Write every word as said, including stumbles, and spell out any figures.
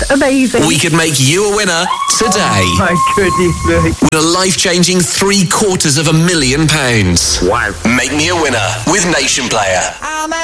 amazing. We could make you a winner today. Oh, my goodness me. With a life-changing three quarters of a million pounds. Wow. Make me a winner with Nation Player.